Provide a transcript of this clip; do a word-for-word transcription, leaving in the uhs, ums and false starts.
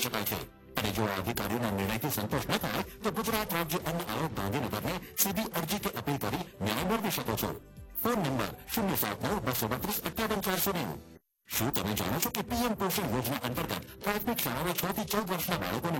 શકાય છે અને જો આ અધિકારીઓના નિર્ણયથી સંતોષ ન થાય તો ગુજરાત રાજ્ય અન્ન આયોગ ગાંધીનગરને સીધી અરજી કે અપીલ કરી ન્યાય મેળવી શકો છો. ફોન નંબર શૂન્ય સાત નવ બસો બત્રીસ અઠ્યાવન ચારસો નેવું. શું તમે જાણો છો કે પીએમ પોષણ યોજના અંતર્ગત પ્રાથમિક શાળાના છ થી ચૌદ વર્ષના બાળકોને